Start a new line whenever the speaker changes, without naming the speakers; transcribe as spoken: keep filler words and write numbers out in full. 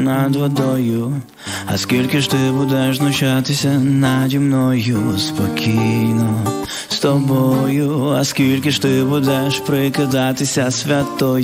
над водою. А скільки ж ти будеш знущатися наді мною? Спокійно з тобою. А скільки ж ти будеш прикидатися святою?